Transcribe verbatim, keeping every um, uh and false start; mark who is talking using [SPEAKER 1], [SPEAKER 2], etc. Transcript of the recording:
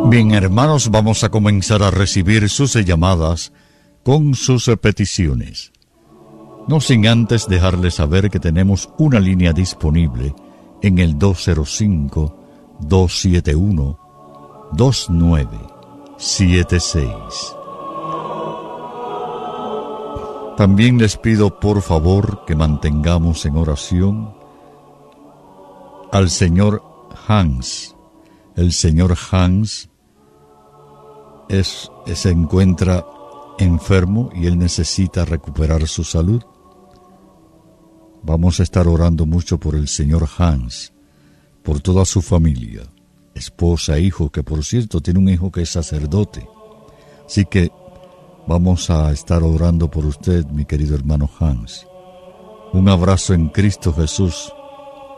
[SPEAKER 1] Bien, hermanos, vamos a comenzar a recibir sus llamadas con sus peticiones. No sin antes dejarles saber que tenemos una línea disponible en el dos cero cinco, dos siete uno, dos nueve siete seis. También les pido por favor que mantengamos en oración al señor Hans. El señor Hans es, se encuentra enfermo y él necesita recuperar su salud. Vamos a estar orando mucho por el señor Hans, por toda su familia, esposa, hijo, que por cierto tiene un hijo que es sacerdote. Así que vamos a estar orando por usted, mi querido hermano Hans. Un abrazo en Cristo Jesús